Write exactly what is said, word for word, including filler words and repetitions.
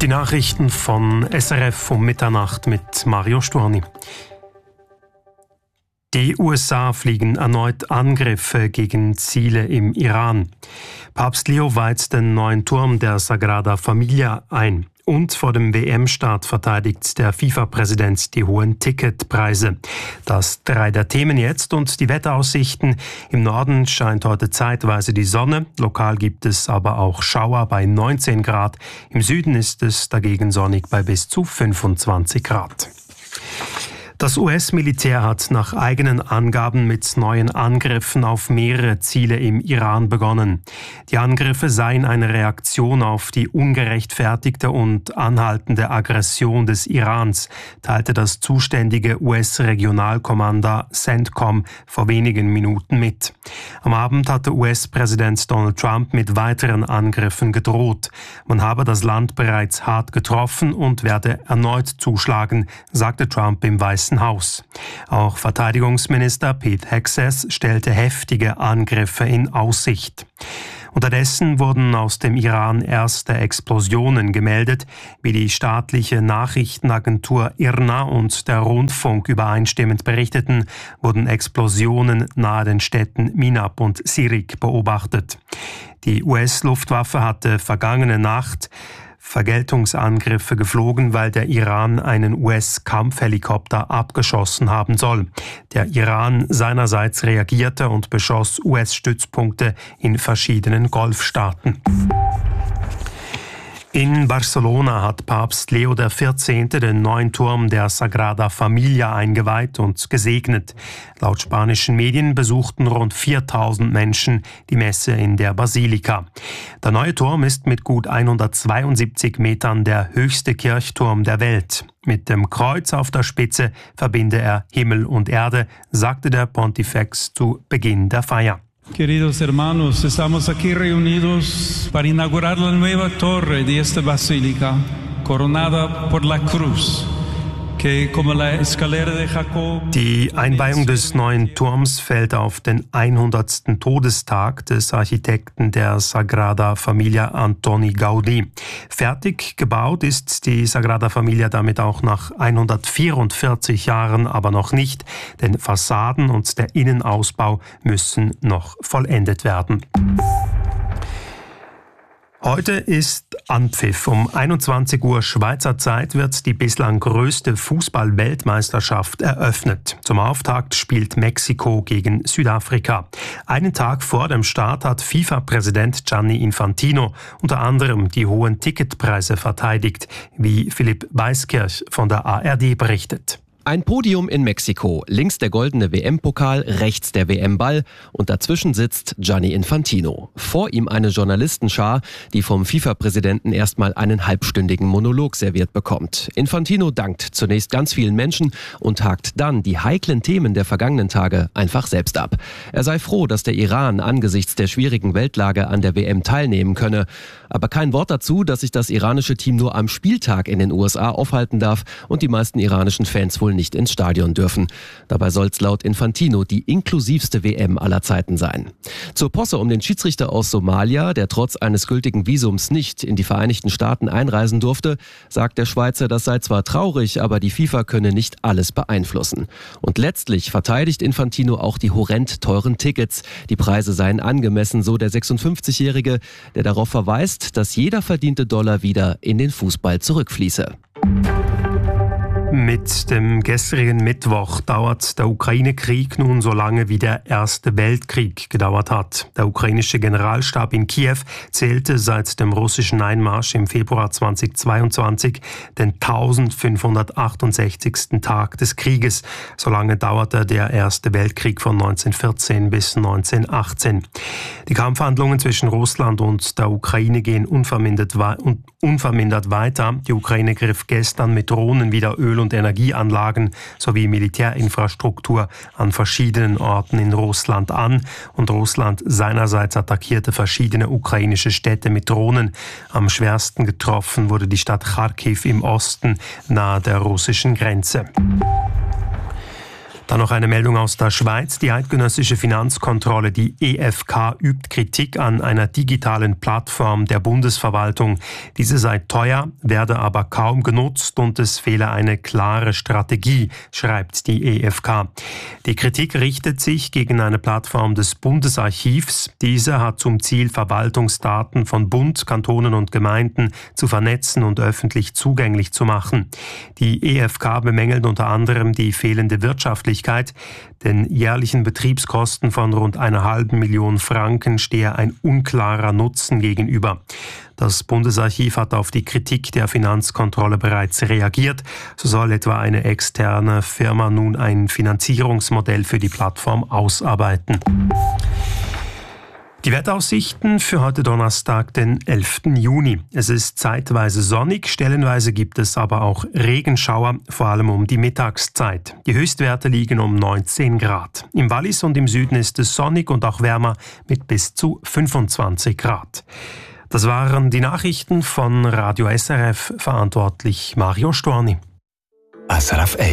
Die Nachrichten von S R F um Mitternacht mit Mario Sturni. Die U S A fliegen erneut Angriffe gegen Ziele im Iran. Papst Leo weiht den neuen Turm der Sagrada Familia ein. Und vor dem W M-Start verteidigt der FIFA-Präsident die hohen Ticketpreise. Das drei der Themen jetzt und die Wetteraussichten. Im Norden scheint heute zeitweise die Sonne. Lokal gibt es aber auch Schauer bei neunzehn Grad. Im Süden ist es dagegen sonnig bei bis zu fünfundzwanzig Grad. Das U S-Militär hat nach eigenen Angaben mit neuen Angriffen auf mehrere Ziele im Iran begonnen. Die Angriffe seien eine Reaktion auf die ungerechtfertigte und anhaltende Aggression des Irans, teilte das zuständige U S-Regionalkommando CENTCOM vor wenigen Minuten mit. Am Abend hatte U S-Präsident Donald Trump mit weiteren Angriffen gedroht. Man habe das Land bereits hart getroffen und werde erneut zuschlagen, sagte Trump im Weißen Haus. Auch Verteidigungsminister Pete Hegseth stellte heftige Angriffe in Aussicht. Unterdessen wurden aus dem Iran erste Explosionen gemeldet, wie die staatliche Nachrichtenagentur I R N A und der Rundfunk übereinstimmend berichteten, wurden Explosionen nahe den Städten Minab und Sirik beobachtet. Die U S-Luftwaffe hatte vergangene Nacht Vergeltungsangriffe geflogen, weil der Iran einen U S-Kampfhelikopter abgeschossen haben soll. Der Iran seinerseits reagierte und beschoss U S-Stützpunkte in verschiedenen Golfstaaten. In Barcelona hat Papst Leo der vierzehnte den neuen Turm der Sagrada Familia eingeweiht und gesegnet. Laut spanischen Medien besuchten rund viertausend Menschen die Messe in der Basilika. Der neue Turm ist mit gut hundertzweiundsiebzig Metern der höchste Kirchturm der Welt. Mit dem Kreuz auf der Spitze verbinde er Himmel und Erde, sagte der Pontifex zu Beginn der Feier. Queridos hermanos, estamos aquí reunidos para inaugurar la nueva torre de esta basílica, coronada por la cruz. Die Einweihung des neuen Turms fällt auf den hundertsten Todestag des Architekten der Sagrada Familia Antoni Gaudí. Fertig gebaut ist die Sagrada Familia damit auch nach hundertvierundvierzig Jahren aber noch nicht, denn Fassaden und der Innenausbau müssen noch vollendet werden. Heute ist Anpfiff. Um einundzwanzig Uhr Schweizer Zeit wird die bislang größte Fußball-Weltmeisterschaft eröffnet. Zum Auftakt spielt Mexiko gegen Südafrika. Einen Tag vor dem Start hat FIFA-Präsident Gianni Infantino unter anderem die hohen Ticketpreise verteidigt, wie Philipp Weiskirch von der A R D berichtet. Ein Podium in Mexiko, links der goldene W M-Pokal, rechts der W M-Ball und dazwischen sitzt Gianni Infantino. Vor ihm eine Journalistenschar, die vom FIFA-Präsidenten erstmal einen halbstündigen Monolog serviert bekommt. Infantino dankt zunächst ganz vielen Menschen und hakt dann die heiklen Themen der vergangenen Tage einfach selbst ab. Er sei froh, dass der Iran angesichts der schwierigen Weltlage an der W M teilnehmen könne. Aber kein Wort dazu, dass sich das iranische Team nur am Spieltag in den U S A aufhalten darf und die meisten iranischen Fans wohl nicht ins Stadion dürfen. Dabei soll es laut Infantino die inklusivste W M aller Zeiten sein. Zur Posse um den Schiedsrichter aus Somalia, der trotz eines gültigen Visums nicht in die Vereinigten Staaten einreisen durfte, sagt der Schweizer, das sei zwar traurig, aber die FIFA könne nicht alles beeinflussen. Und letztlich verteidigt Infantino auch die horrend teuren Tickets. Die Preise seien angemessen, so der sechsundfünfzigjährige, der darauf verweist, dass jeder verdiente Dollar wieder in den Fußball zurückfließe. Mit dem gestrigen Mittwoch dauert der Ukraine-Krieg nun so lange, wie der Erste Weltkrieg gedauert hat. Der ukrainische Generalstab in Kiew zählte seit dem russischen Einmarsch im Februar zweitausendzweiundzwanzig den eintausendfünfhundertachtundsechzigsten Tag des Krieges. So lange dauerte der Erste Weltkrieg von neunzehnhundertvierzehn bis neunzehnhundertachtzehn. Die Kampfhandlungen zwischen Russland und der Ukraine gehen unvermindert, unvermindert weiter. Die Ukraine griff gestern mit Drohnen wieder Öl- und Energieanlagen sowie Militärinfrastruktur an verschiedenen Orten in Russland an und Russland seinerseits attackierte verschiedene ukrainische Städte mit Drohnen. Am schwersten getroffen wurde die Stadt Charkiw im Osten nahe der russischen Grenze. Dann noch eine Meldung aus der Schweiz. Die eidgenössische Finanzkontrolle, die E F K, übt Kritik an einer digitalen Plattform der Bundesverwaltung. Diese sei teuer, werde aber kaum genutzt und es fehle eine klare Strategie, schreibt die E F K. Die Kritik richtet sich gegen eine Plattform des Bundesarchivs. Diese hat zum Ziel, Verwaltungsdaten von Bund, Kantonen und Gemeinden zu vernetzen und öffentlich zugänglich zu machen. Die E F K bemängelt unter anderem die fehlende Wirtschaftlichkeit. Den jährlichen Betriebskosten von rund einer halben Million Franken stehe ein unklarer Nutzen gegenüber. Das Bundesarchiv hat auf die Kritik der Finanzkontrolle bereits reagiert. So soll etwa eine externe Firma nun ein Finanzierungsmodell für die Plattform ausarbeiten. Die Wetteraussichten für heute Donnerstag, den elften Juni. Es ist zeitweise sonnig, stellenweise gibt es aber auch Regenschauer, vor allem um die Mittagszeit. Die Höchstwerte liegen um neunzehn Grad. Im Wallis und im Süden ist es sonnig und auch wärmer mit bis zu fünfundzwanzig Grad. Das waren die Nachrichten von Radio S R F, verantwortlich Mario Storni. S R F